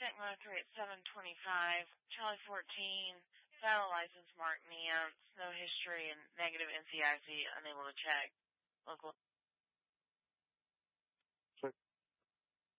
SECMO 3 at 725, Charlie 14, valid license mark Nance, no history and negative NCIC, unable to check. Local